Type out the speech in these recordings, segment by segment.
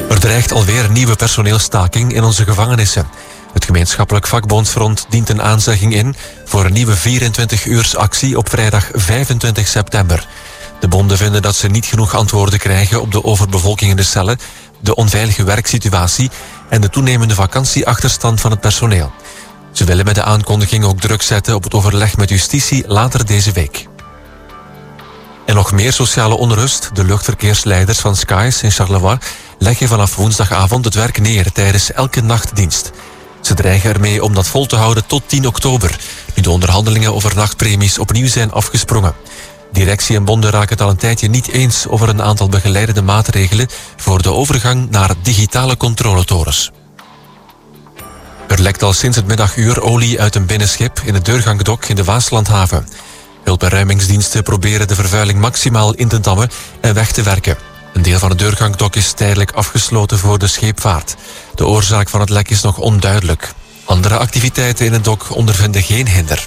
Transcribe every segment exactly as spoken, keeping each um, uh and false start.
Er dreigt alweer een nieuwe personeelstaking in onze gevangenissen. Het gemeenschappelijk vakbondsfront dient een aanzegging in voor een nieuwe vierentwintig-uursactie op vrijdag vijfentwintig september. De bonden vinden dat ze niet genoeg antwoorden krijgen op de overbevolking in de cellen, de onveilige werksituatie en de toenemende vakantieachterstand van het personeel. Ze willen met de aankondiging ook druk zetten op het overleg met justitie later deze week. En nog meer sociale onrust. De luchtverkeersleiders van Skies in Charleroi leggen vanaf woensdagavond het werk neer tijdens elke nachtdienst. Ze dreigen ermee om dat vol te houden tot tien oktober, nu de onderhandelingen over nachtpremies opnieuw zijn afgesprongen. Directie en bonden raken het al een tijdje niet eens over een aantal begeleidende maatregelen voor de overgang naar digitale controletorens. Er lekt al sinds het middaguur olie uit een binnenschip in het Deurgangdok in de Waaslandhaven. Hulp- en ruimingsdiensten proberen de vervuiling maximaal in te dammen en weg te werken. Een deel van het Deurgangdok is tijdelijk afgesloten voor de scheepvaart. De oorzaak van het lek is nog onduidelijk. Andere activiteiten in het dok ondervinden geen hinder.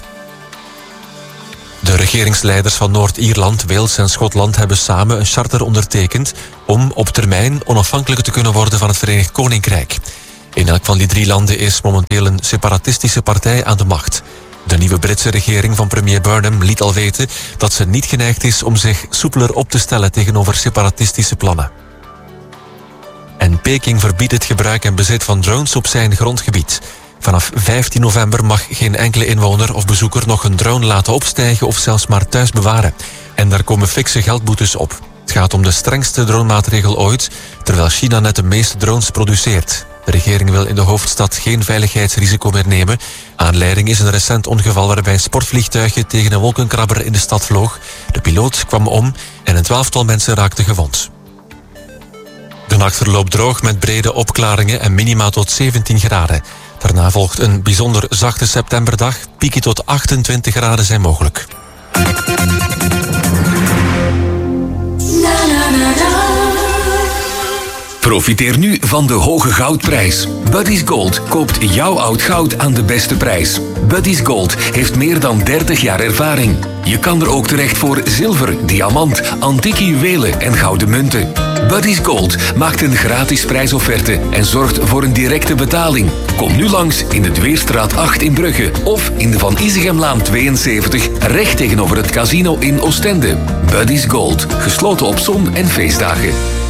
De regeringsleiders van Noord-Ierland, Wales en Schotland hebben samen een charter ondertekend om op termijn onafhankelijk te kunnen worden van het Verenigd Koninkrijk. In elk van die drie landen is momenteel een separatistische partij aan de macht. De nieuwe Britse regering van premier Burnham liet al weten dat ze niet geneigd is om zich soepeler op te stellen tegenover separatistische plannen. En Peking verbiedt het gebruik en bezit van drones op zijn grondgebied. Vanaf vijftien november mag geen enkele inwoner of bezoeker nog een drone laten opstijgen of zelfs maar thuis bewaren. En daar komen fikse geldboetes op. Het gaat om de strengste dronemaatregel ooit, terwijl China net de meeste drones produceert. De regering wil in de hoofdstad geen veiligheidsrisico meer nemen. Aanleiding is een recent ongeval waarbij een sportvliegtuigje tegen een wolkenkrabber in de stad vloog. De piloot kwam om en een twaalftal mensen raakten gewond. De nacht verloopt droog met brede opklaringen en minima tot zeventien graden. Daarna volgt een bijzonder zachte septemberdag. Pieken tot achtentwintig graden zijn mogelijk. Profiteer nu van de hoge goudprijs. Buddy's Gold koopt jouw oud goud aan de beste prijs. Buddy's Gold heeft meer dan dertig jaar ervaring. Je kan er ook terecht voor zilver, diamant, antieke juwelen en gouden munten. Buddy's Gold maakt een gratis prijsofferte en zorgt voor een directe betaling. Kom nu langs in de Dweerstraat acht in Brugge of in de Van Izegemlaan tweeënzeventig, recht tegenover het casino in Oostende. Buddy's Gold, gesloten op zon- en feestdagen.